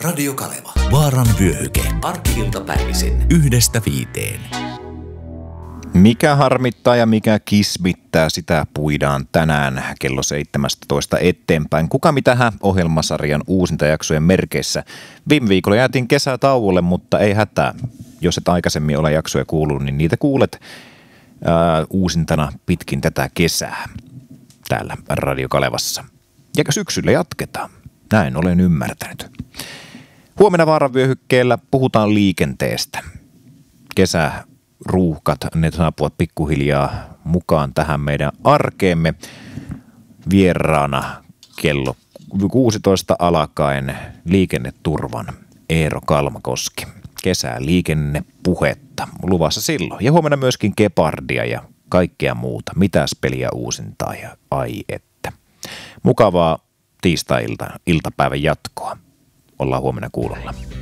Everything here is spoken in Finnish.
Radio Kaleva. Vaaran vyöhyke. Arki-iltapäivisin 1-5. Mikä harmittaa ja mikä kismittää, sitä puidaan tänään kello 17 eteenpäin. Kuka mitähän ohjelmasarjan uusintajaksojen merkeissä. Viime viikolla jäätiin kesätauolle, mutta ei hätää. Jos et aikaisemmin ole jaksoja kuullut, niin niitä kuulet uusintana pitkin tätä kesää täällä Radio Kalevassa. Ja syksyllä jatketaan. Näin olen ymmärtänyt. Huomenna Vaaran vyöhykkeellä puhutaan liikenteestä. Kesäruuhkat, ne saapuvat pikkuhiljaa mukaan tähän meidän arkeemme. Vieraana kello 16 alkaen liikenneturvan Eero Kalmakoski. Kesäliikennepuhetta luvassa silloin. Ja huomenna myöskin Gepardia ja kaikkea muuta. Mitäs peliä uusintaa ja ai että. Mukavaa tiistai-iltapäivän jatkoa. Ollaan huomenna kuulolla.